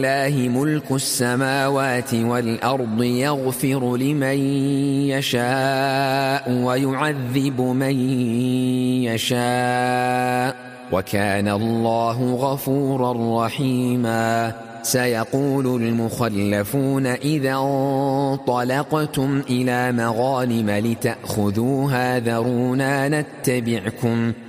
لله ملك السماوات والأرض يغفر لمن يشاء ويعذب من يشاء وكان الله غفورا رحيما. سيقول المخلفون إذا انطلقتم إلى مغانم لتأخذوها ذرونا نتبعكم